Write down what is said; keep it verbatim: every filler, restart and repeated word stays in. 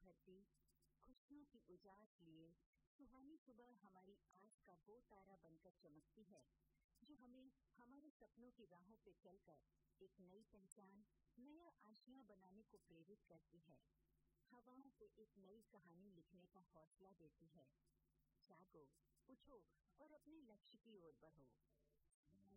धरती खुशियों की उजास लिए सुहानी सुबह हमारी आस का वो तारा बनकर चमकती है जो हमें हमारे सपनों की राहों पे चलकर एक नई पहचान, नया आशियां बनाने को प्रेरित करती है। हवाओं पे एक नई कहानी लिखने का हौसला देती है। जागो, उठो और अपने लक्ष्य की ओर बढ़ो।